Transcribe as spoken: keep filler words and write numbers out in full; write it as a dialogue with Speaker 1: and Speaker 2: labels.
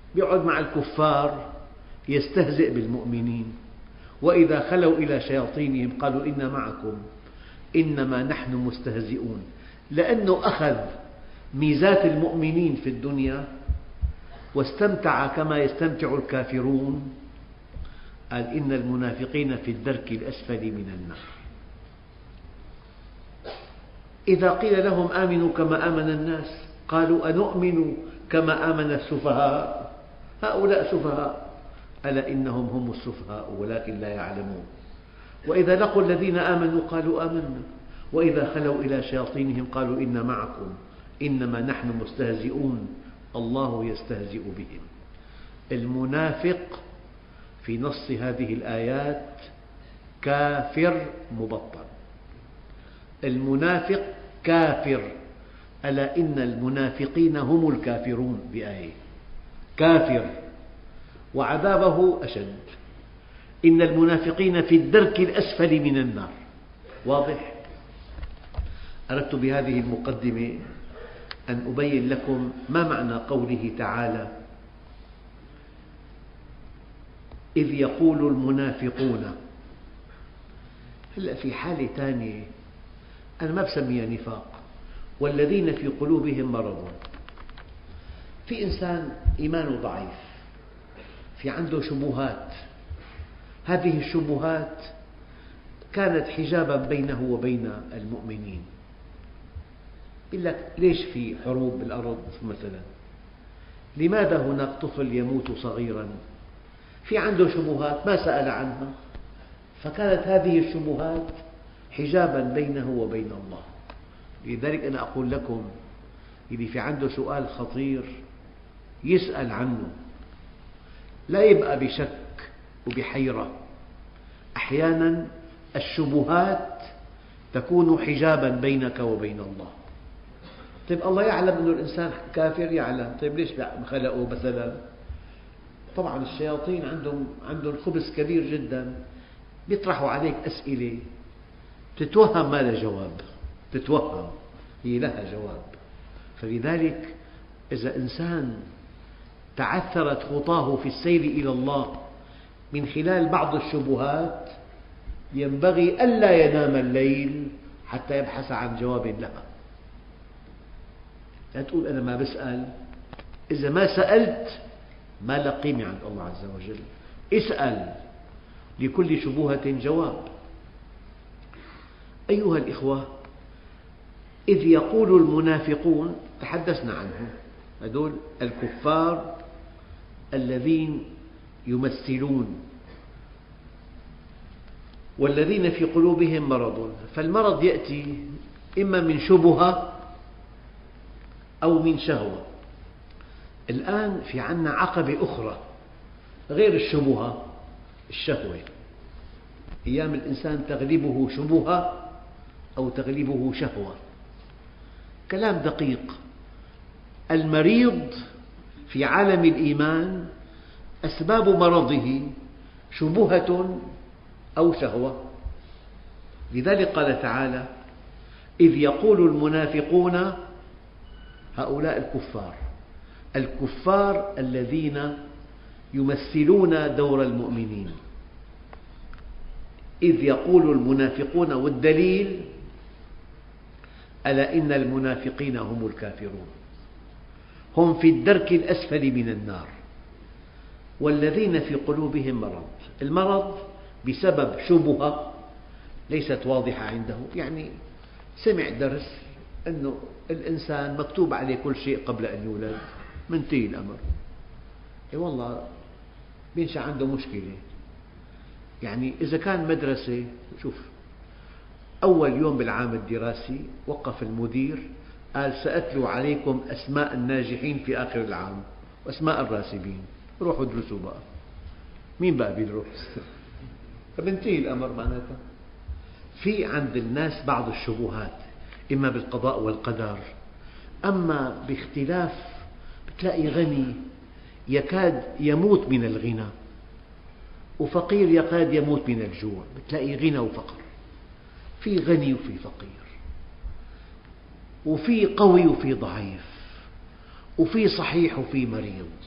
Speaker 1: يقعد مع الكفار يستهزئ بالمؤمنين، وإذا خلوا إلى شياطينهم قالوا إنا معكم إنما نحن مستهزئون، لأنه أخذ ميزات المؤمنين في الدنيا واستمتع كما يستمتع الكافرون. قال إن المنافقين في الدرك الأسفل من النار. إذا قيل لهم آمنوا كما آمن الناس قالوا أنؤمن كما آمن السفهاء، هؤلاء سفهاء، ألا إنهم هم السفهاء ولكن لا يعلمون. وإذا لقوا الذين آمنوا قالوا آمنا وإذا خلوا إلى شياطينهم قالوا إنا معكم إنما نحن مستهزئون الله يستهزئ بهم. المنافق في نص هذه الآيات كافر مبطل، المنافق كافر، ألا إن المنافقين هم الكافرون بآية كافر، وعذابه أشد. إن المنافقين في الدرك الأسفل من النار. واضح؟ أردت بهذه المقدمة أن أبين لكم ما معنى قوله تعالى إذ يقول المنافقون. هلأ في حالة ثانية أنا ما بسميها نفاق، والذين في قلوبهم مرض. في إنسان إيمانه ضعيف، في عنده شبهات، هذه الشبهات كانت حجابا بينه وبين المؤمنين. يقول لك ليش في حروب بالأرض مثلا؟ لماذا هناك طفل يموت صغيرا؟ في عنده شبهات ما سأل عنها، فكانت هذه الشبهات حجابا بينه وبين الله. لذلك أنا أقول لكم اللي في عنده سؤال خطير يسأل عنه، لا يبقى بشك وبحيرة. أحيانا الشبهات تكون حجابا بينك وبين الله. طيب الله يعلم أن الإنسان كافر، يعلم، طيب ليش خلقه مثلا؟ طبعا الشياطين عندهم عندهم خبز كبير جدا، بيطرحوا عليك أسئلة تتوهم ما لها جواب، تتوهم هي لها جواب. فلذلك إذا إنسان تعثرت خطاه في السير إلى الله من خلال بعض الشبهات ينبغي ألا ينام الليل حتى يبحث عن جواب لها. لا تقول أنا ما بسأل، إذا ما سألت ما لك قيمة عند الله عز وجل. اسأل، لكل شبهة جواب. أيها الإخوة، إذ يقول المنافقون تحدثنا عنهم، هذول الكفار الذين يمثلون، والذين في قلوبهم مرض. فالمرض يأتي إما من شبهة أو من شهوة. الآن في عنا عقبة أخرى غير الشبهة، الشهوة. أيام الإنسان تغلبه شبهة أو تغلبه شهوة. كلام دقيق. المريض في عالم الإيمان أسباب مرضه شبهة أو شهوة. لذلك قال تعالى إذ يقول المنافقون، هؤلاء الكفار، الكفار الذين يمثلون دور المؤمنين. إذ يقول المنافقون، والدليل ألا إن المنافقين هم الكافرون، هم في الدرك الأسفل من النار، والذين في قلوبهم مرض. المرض بسبب شبهة ليست واضحة عنده، يعني سمع درس أن الإنسان مكتوب عليه كل شيء قبل أن يولد، منتهي الأمر. إي والله بينشأ عنده مشكلة. يعني إذا كان مدرسة، شوف، أول يوم بالعام الدراسي وقف المدير قال سأتلو عليكم أسماء الناجحين في آخر العام وأسماء الراسبين، روحوا ادرسوا بقى. مين بقى بيدرس؟ فبنتهي الأمر. معناتها في عند الناس بعض الشبهات، إما بالقضاء والقدر، أما باختلاف. بتلاقي غني يكاد يموت من الغنى، وفقير يكاد يموت من الجوع. بتلاقي غنى وفقر، في غني وفي فقير، وفي قوي وفي ضعيف، وفي صحيح وفي مريض.